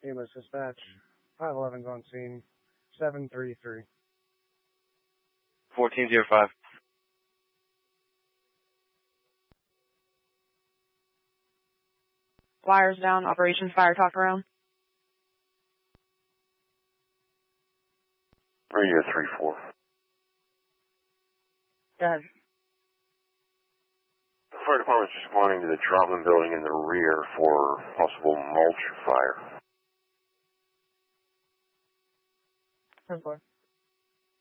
EMS dispatch, 511's on scene, 733. 1405. Flyers down, Operation Fire Talk around. Radio 3-4. Go ahead. The fire department's responding to the Troutman building in the rear for possible mulch fire. 10-4.